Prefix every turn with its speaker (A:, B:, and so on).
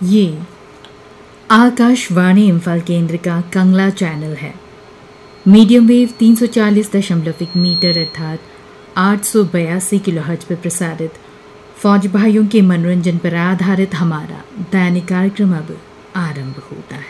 A: ये आकाशवाणी इम्फाल केंद्र का कंगला चैनल है। मीडियम वेव 340.1 मीटर अर्थात 882 किलोहर्ट्ज पर प्रसारित फौज भाइयों के मनोरंजन पर आधारित हमारा दैनिक कार्यक्रम अब आरंभ होता